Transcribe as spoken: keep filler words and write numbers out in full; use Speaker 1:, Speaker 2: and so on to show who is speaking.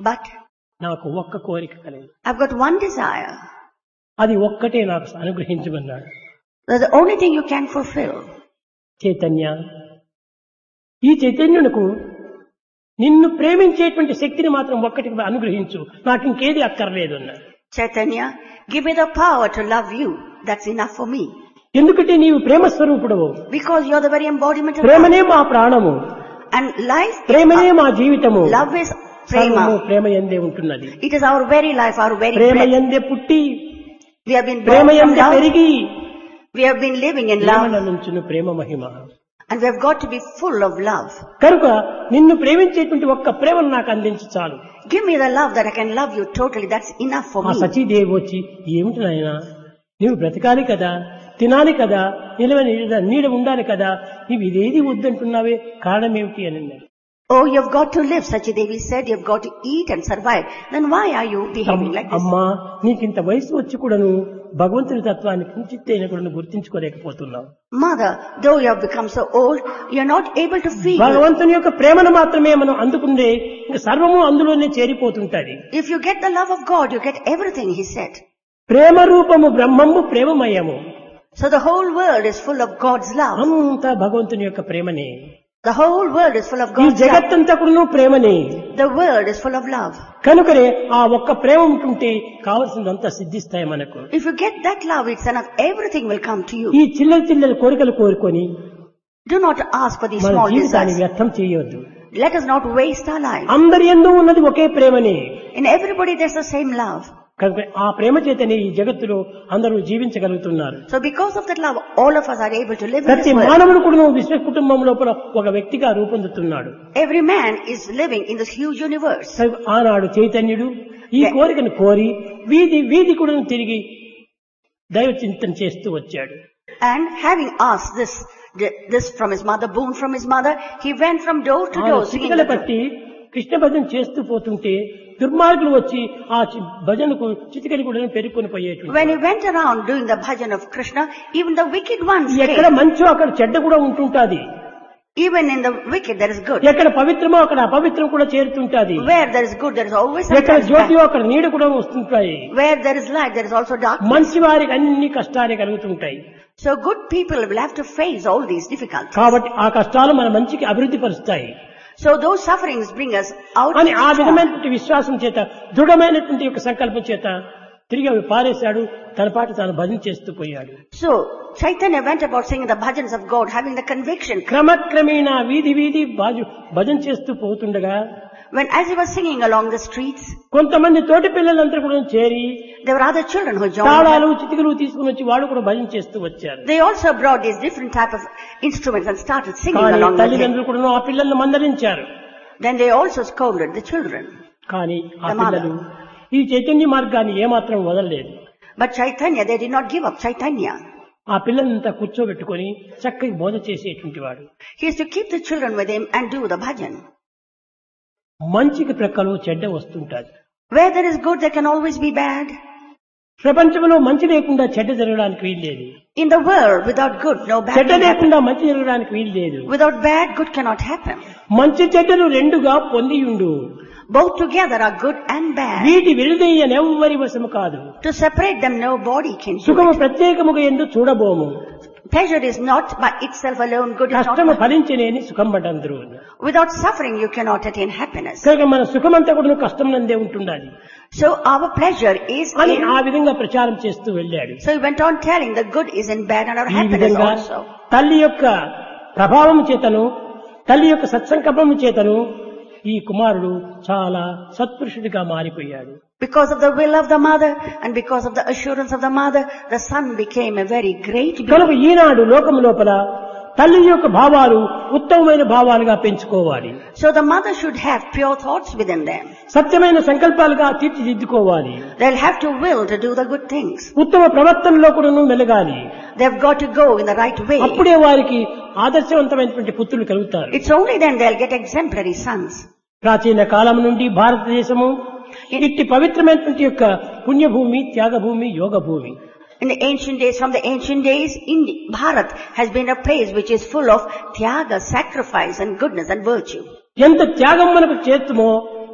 Speaker 1: But
Speaker 2: నాకు ఒక్క కోరిక కలదు.
Speaker 1: I've got one desire.
Speaker 2: అది ఒక్కటే నాకు అనుగ్రహించమన్నాడు.
Speaker 1: That's the only thing you can fulfill.
Speaker 2: Chaitanya, ఈ చైతన్యునకు నిన్ను ప్రేమించేటువంటి శక్తిని మాత్రం ఒక్కటి అనుగ్రహించు, నాకు ఇంకేది అక్కర్లేదు అన్నాడు.
Speaker 1: Chaitanya, give me the power to love you. That's enough for me.
Speaker 2: ఎందుకంటే నీవు ప్రేమ స్వరూపుడవు.
Speaker 1: Because you're the very embodiment of
Speaker 2: ప్రేమనే
Speaker 1: love.
Speaker 2: మా ప్రాణము,
Speaker 1: And life,
Speaker 2: ప్రేమనే మా జీవితము.
Speaker 1: love is
Speaker 2: సర్వము
Speaker 1: prema.
Speaker 2: ప్రేమ యందే ఉంటున్నది.
Speaker 1: It is our very life, our very
Speaker 2: Prema
Speaker 1: breath.
Speaker 2: యందే పుట్టి
Speaker 1: We have been
Speaker 2: Prema
Speaker 1: born from
Speaker 2: యందే
Speaker 1: love.
Speaker 2: పెరిగి
Speaker 1: We have been living in
Speaker 2: ప్రేమల
Speaker 1: love.
Speaker 2: నుంచును Prema Mahima.
Speaker 1: And we have got to be full of love.
Speaker 2: కనుక నిన్ను ప్రేమించేటువంటి ఒక్క ప్రేమను నాకు అందించి చాలు.
Speaker 1: Give me the love that I can love you totally. That's enough for
Speaker 2: ఆ
Speaker 1: me.
Speaker 2: సచీదేవి వచ్చి, ఏమిటి నాయనా, నువ్వు బ్రతకాలి కదా, తినాలి కదా, నిలవ నీడ నీడ ఉండాలి కదా, నీవు ఇదేది వద్దంటున్నావే, కారణం ఏమిటి అని అన్నాడు.
Speaker 1: Oh, you've got to live, Sachidevi said. You've got to eat and survive. Then why are you behaving like this?
Speaker 2: అమ్మా, నీకింత వయసు వచ్చి కూడాను భగవంతుని తత్వాన్ని కించిత్తైన కూడా గుర్తించుకోలేకపోతున్నావు.
Speaker 1: Mother, though you have become so old, you're not able to feel.
Speaker 2: భగవంతుని యొక్క ప్రేమను మాత్రమే మనం అందుకుంటే ఇంకా సర్వము అందులోనే చేరిపోతుంటది.
Speaker 1: If you get the love of God, you get everything, he said.
Speaker 2: ప్రేమ రూపము బ్రహ్మము ప్రేమమయము.
Speaker 1: So the whole world is full of God's love.
Speaker 2: అంతా భగవంతుని యొక్క ప్రేమనే.
Speaker 1: The whole world is full of
Speaker 2: ఈ
Speaker 1: God's love.
Speaker 2: జగత్తంతా కూడా ప్రేమనే.
Speaker 1: The world is full of love.
Speaker 2: కనుకనే ఆ ఒక్క ప్రేమ ఉంటుంటే కావలసినంతా సిద్ధిస్తాయి మనకు.
Speaker 1: If you get that love, it's enough. Everything will come to you.
Speaker 2: ఈ చిల్లర చిల్లర కోరికలు కోరుకొని
Speaker 1: Do not ask for these
Speaker 2: మన
Speaker 1: small
Speaker 2: జీవితాన్ని
Speaker 1: desires.
Speaker 2: వ్యర్థం చేయవద్దు.
Speaker 1: Let us not waste our life.
Speaker 2: అందరి యందు ఉన్నది ఒకే ప్రేమనే.
Speaker 1: In everybody there's the same love.
Speaker 2: కనుక ఆ ప్రేమ చేతనే ఈ జగత్తులో అందరూ జీవించగలుగుతున్నారు.
Speaker 1: So because of that love, all of us are able to live in
Speaker 2: ప్రతి
Speaker 1: this world.
Speaker 2: మానవుడు కూడా విశ్వ కుటుంబం లోపల ఒక వ్యక్తిగా రూపొందుతున్నాడు.
Speaker 1: Every man is living in this huge universe.
Speaker 2: ఆనాడు చైతన్యుడు ఈ కోరికను కోరి వీధి వీధి కూడా తిరిగి దైవ చింతన చేస్తూ వచ్చాడు.
Speaker 1: And having asked this, this from his mother, boon from his mother, he went from door to door singing
Speaker 2: Chitikala
Speaker 1: the
Speaker 2: పట్టి కృష్ణ భజన చేస్తూ పోతుంటే దుర్మార్గులు వచ్చి ఆ చి- భజనకు చిటికలు కూడా పెరుక్కొని పోయేటువంటి.
Speaker 1: When he went around doing the bhajan of Krishna, even the wicked ones
Speaker 2: ఎక్కడ
Speaker 1: came.
Speaker 2: మంచో అక్కడ చెడ్డ కూడా ఉంటుంటాది.
Speaker 1: Even in the wicked there is good.
Speaker 2: ఎక్కడ పవిత్రమో అక్కడ అపవిత్రం కూడా చేరుతుంటాది.
Speaker 1: Where there is good, there is always
Speaker 2: ఎక్కడ
Speaker 1: sometimes
Speaker 2: జ్యోతియో
Speaker 1: bad.
Speaker 2: అక్కడ నీడ కూడా వస్తుంటాయి.
Speaker 1: Where there is light, there is also darkness.
Speaker 2: మంచి వారికి అన్ని కష్టాలే కలుగుతుంటాయి.
Speaker 1: So good people will have to face all these difficulties.
Speaker 2: కాబట్టి ఆ కష్టాలు మన మంచికి అభివృద్ధి పరుస్తాయి
Speaker 1: So those sufferings bring us out.
Speaker 2: అని ఆ
Speaker 1: strong.
Speaker 2: విధమైనటువంటి విశ్వాసం చేత దృఢమైనటువంటి యొక్క సంకల్పం చేత తిరిగి అవి పారేశాడు. తన పాటు తాను భజన చేస్తూ పోయాడు.
Speaker 1: So Chaitanya went about singing the bhajans of God, having the conviction.
Speaker 2: క్రమక్రమేణా వీధి వీధి బాజు భజన చేస్తూ పోతుండగా
Speaker 1: When as he was singing along the streets,
Speaker 2: కొంతమంది తోటి పిల్లలందరూ కూడా చేరి
Speaker 1: there were other children who joined
Speaker 2: తాళాలు
Speaker 1: him.
Speaker 2: చిటికలు తీసుకుని వచ్చి వాడు కూడా భజన చేస్తూ వచ్చారు.
Speaker 1: They also brought these different type of instruments and started singing
Speaker 2: కానీ
Speaker 1: along with him.
Speaker 2: తల్లిదండ్రులు కూడా ఆ పిల్లలను మందలించారు.
Speaker 1: Then they also scolded the children.
Speaker 2: కానీ ఆ
Speaker 1: The mother.
Speaker 2: పిల్లలు ఈ చైతన్య మార్గాన్ని ఏమాత్రం వదలలేదు.
Speaker 1: But Chaitanya, they did not give up Chaitanya.
Speaker 2: ఆ పిల్లలంతా కూర్చోబెట్టుకొని చక్కగా బోధ చేసేటువంటి వాడు.
Speaker 1: He used to keep the children with him and do the bhajan.
Speaker 2: మంచికి ప్రక్కలు చెడ్డ వస్తుంటాది.
Speaker 1: Where there is good, there can always be bad.
Speaker 2: ప్రపంచంలో మంచి లేకుండా చెడ్డ జరగడానికి వీల్లేదు.
Speaker 1: In the world, without good, no bad
Speaker 2: చెడ్డ
Speaker 1: can happen.
Speaker 2: లేకుండా మంచి జరగడానికి వీల్లేదు.
Speaker 1: Without bad, good cannot happen.
Speaker 2: మంచి చెడ్డలు రెండుగా పొందియుండు.
Speaker 1: Both together are good and bad.
Speaker 2: వీటి విడదీయనెవ్వరి వశము కాదు.
Speaker 1: To separate them, nobody can do
Speaker 2: సుఖము
Speaker 1: it.
Speaker 2: ప్రత్యేకముగా ఎందు చూడబోము.
Speaker 1: Pleasure is not by itself alone good. Is
Speaker 2: కష్టము
Speaker 1: not.
Speaker 2: ఫలించలేని సుఖం పడందరు.
Speaker 1: Without suffering, you cannot attain happiness.
Speaker 2: కనుక మన సుఖమంతా కూడా కష్టం నందే ఉంటుండాలి
Speaker 1: So our pleasure is
Speaker 2: అని
Speaker 1: in.
Speaker 2: ఆ విధంగా ప్రచారం చేస్తూ వెళ్ళాడు.
Speaker 1: So he went on telling the good is in bad and our
Speaker 2: ఈ
Speaker 1: happiness
Speaker 2: విధంగా
Speaker 1: also.
Speaker 2: తల్లి యొక్క ప్రభావం చేతను తల్లి యొక్క సత్సంకల్పం చేతను ఈ కుమారుడు చాలా సత్పురుషుడిగా మారిపోయాడు.
Speaker 1: Because of the will of the mother and because of the assurance of the mother, the son became a very great
Speaker 2: కనుక
Speaker 1: being.
Speaker 2: ఈనాడు లోకం లోపల తల్లి యొక్క భావాలు ఉత్తమమైన భావాలుగా పెంచుకోవాలి.
Speaker 1: So the mother should have pure thoughts within them.
Speaker 2: సత్యమైన సంకల్పాలుగా తీర్చిదిద్దుకోవాలి.
Speaker 1: They'll have to will to do the good things.
Speaker 2: ఉత్తమ ప్రవర్తనలో కూడా మెలగాలి.
Speaker 1: They've got to go in the right way.
Speaker 2: అప్పుడే వారికి ఆదర్శవంతమైనటువంటి పుత్రులు కలుగుతారు.
Speaker 1: It's only then they'll get exemplary sons.
Speaker 2: ప్రాచీన కాలం నుండి భారతదేశము ఇట్టి పవిత్రమైనటువంటి యొక్క పుణ్యభూమి, త్యాగభూమి, యోగ భూమి.
Speaker 1: In the ancient days, from the ancient days, Indi- Bharat has been a place which is full of tyaga, sacrifice and goodness and virtue.
Speaker 2: ఎంత త్యాగం మనకు చేస్తుమో